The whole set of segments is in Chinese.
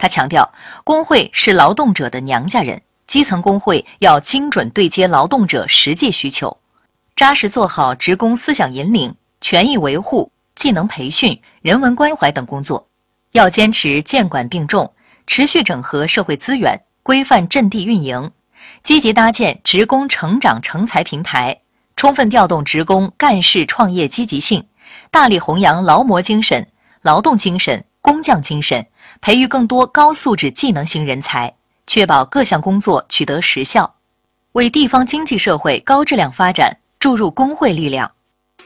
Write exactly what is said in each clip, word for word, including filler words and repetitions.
他强调，工会是劳动者的娘家人，基层工会要精准对接劳动者实际需求，扎实做好职工思想引领、权益维护、技能培训、人文关怀等工作，要坚持监管并重，持续整合社会资源，规范阵地运营，积极搭建职工成长成才平台，充分调动职工干事创业积极性，大力弘扬劳模精神、劳动精神、工匠精神，培育更多高素质技能型人才，确保各项工作取得实效，为地方经济社会高质量发展注入工会力量。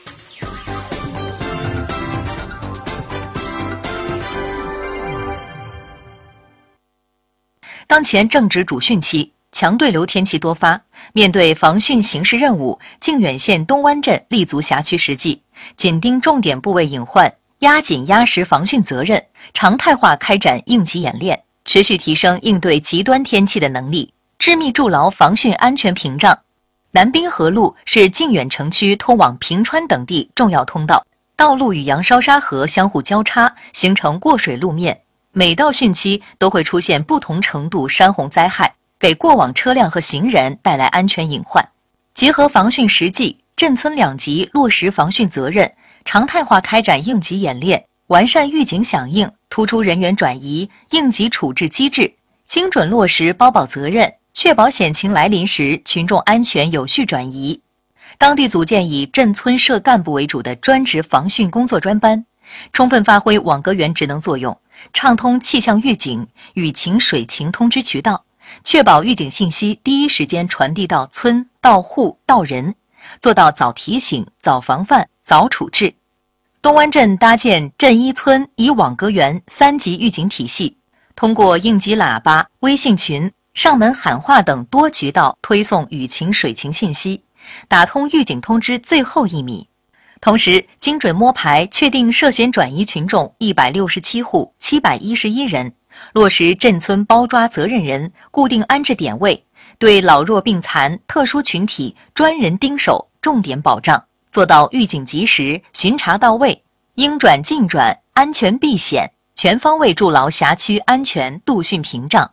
当前正值主汛期，强对流天气多发，面对防汛形势任务，靖远县东湾镇立足辖区实际，紧盯重点部位隐患，压紧压实防汛责任，常态化开展应急演练，持续提升应对极端天气的能力，致密筑牢防汛安全屏障。南滨河路是靖远城区通往平川等地重要通道，道路与扬烧沙河相互交叉，形成过水路面，每到汛期都会出现不同程度山洪灾害，给过往车辆和行人带来安全隐患。结合防汛实际，镇村两级落实防汛责任，常态化开展应急演练，完善预警响应，突出人员转移、应急处置机制，精准落实包保责任，确保险情来临时群众安全有序转移。当地组建以镇村社干部为主的专职防汛工作专班，充分发挥网格员职能作用，畅通气象预警、雨情水情通知渠道，确保预警信息第一时间传递到村、到户、到人，做到早提醒、早防范、早处置。东湾镇搭建镇一村以网格员三级预警体系，通过应急喇叭、微信群、上门喊话等多渠道推送雨情水情信息，打通预警通知最后一米。同时，精准摸排确定涉嫌转移群众一百六十七户七百一十一人，落实镇村包抓责任人固定安置点位，对老弱病残特殊群体专人盯守，重点保障，做到预警及时、巡查到位，应转尽转，安全避险，全方位筑牢辖区安全度汛屏障。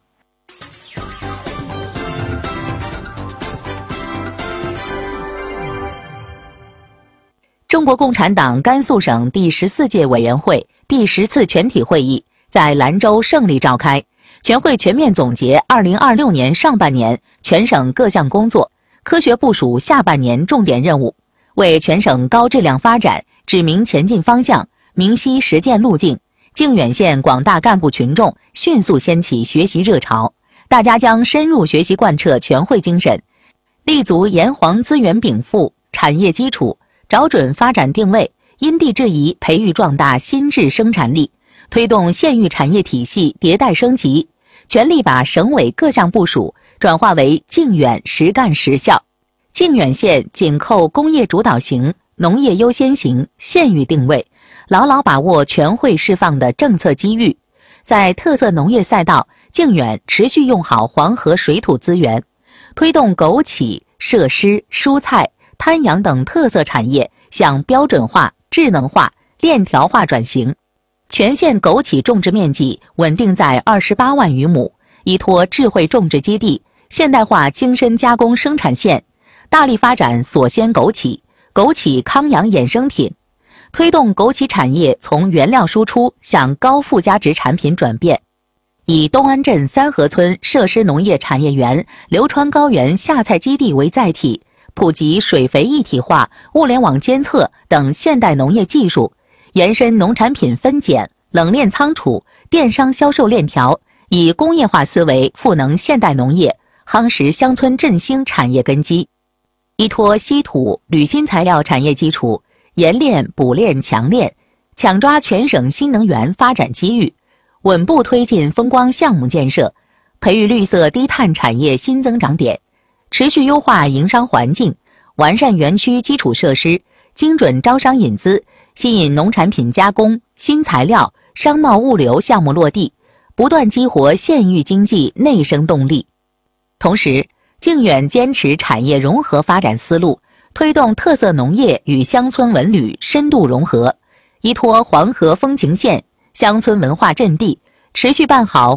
中国共产党甘肃省第十四届委员会第十次全体会议在兰州胜利召开，全会全面总结二零二六年上半年全省各项工作，科学部署下半年重点任务，为全省高质量发展指明前进方向，明晰实践路径。靖远县广大干部群众迅速掀起学习热潮，大家将深入学习贯彻全会精神，立足炎黄资源禀赋、产业基础，找准发展定位，因地制宜培育壮大新质生产力，推动县域产业体系迭代升级，全力把省委各项部署转化为靖远实干实效。靖远县紧扣工业主导型、农业优先型县域定位，牢牢把握全会释放的政策机遇，在特色农业赛道，靖远持续用好黄河水土资源，推动枸杞、设施、蔬菜、滩养等特色产业向标准化、智能化、链条化转型。全县枸杞种植面积稳定在二十八万余亩，依托智慧种植基地、现代化精深加工生产线，大力发展锁鲜枸杞、枸杞康养衍生品，推动枸杞产业从原料输出向高附加值产品转变。以东安镇三河村设施农业产业园流川高原下菜基地为载体，普及水肥一体化、物联网监测等现代农业技术，延伸农产品分拣、冷链仓储、电商销售链条，以工业化思维赋能现代农业，夯实乡村振兴产业根基。依托稀土、铝新材料产业基础，冶炼、补炼、强炼，抢抓全省新能源发展机遇，稳步推进风光项目建设，培育绿色低碳产业新增长点，持续优化营商环境，完善园区基础设施，精准招商引资，吸引农产品加工、新材料、商贸物流项目落地，不断激活县域经济内生动力。同时，靖远坚持产业融合发展思路，推动特色农业与乡村文旅深度融合，依托黄河风情线、乡村文化阵地，持续办好